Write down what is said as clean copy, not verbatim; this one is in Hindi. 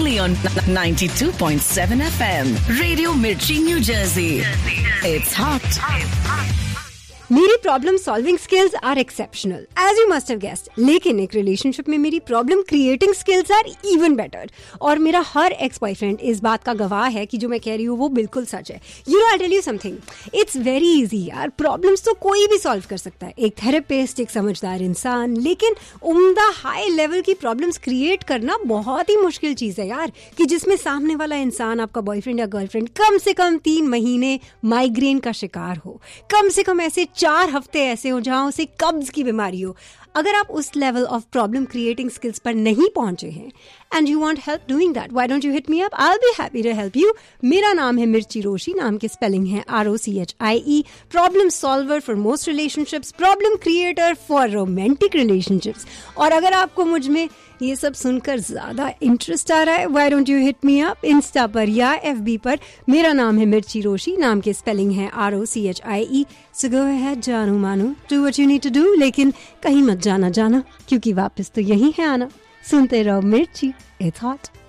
only on 92.7 FM. Radio Mirchi, New Jersey. It's hot. मेरी problem solving skills are exceptional as you must have guessed, लेकिन एक रिलेशनशिप में मेरी problem creating skills are even better. और मेरा हर एक्स बॉयफ्रेंड इस बात का गवाह है कि जो मैं कह रही हूँ वो बिल्कुल सच है. You know I tell you something, it's very easy यार. प्रॉब्लम्स तो कोई भी सॉल्व कर सकता है, एक थेरेपिस्ट, एक समझदार इंसान. लेकिन उम्दा हाई लेवल की प्रॉब्लम्स क्रिएट करना बहुत ही मुश्किल चीज़ है यार, कि जिसमें सामने वाला इंसान, आपका बॉयफ्रेंड या गर्लफ्रेंड, कम से कम 3 महीने माइग्रेन का शिकार हो, कम से कम ऐसे 4 हफ्ते ऐसे हो जहां उसे कब्ज की बीमारी हो. अगर आप उस level of problem creating skills पर नहीं पहुंचे हैं and you want help doing that, why don't you hit me up? I will be happy to help you. मेरा नाम है मिर्ची रोशी, नाम की स्पेलिंग है ROCHIE. Problem solver for most relationships, problem creator for romantic relationships. और अगर आपको मुझ में ये सब सुनकर ज्यादा इंटरेस्ट आ रहा है, why don't you hit me up Insta पर या FB पर. मेरा नाम है मिर्ची रोशी, नाम की स्पेलिंग है ROCHIE. सो गो अहेड, जानू मानू, do what you need to do, लेकिन कहीं मत जाना क्योंकि वापस तो यही है आना. सुनते रहो मिर्ची, इट्स हॉट.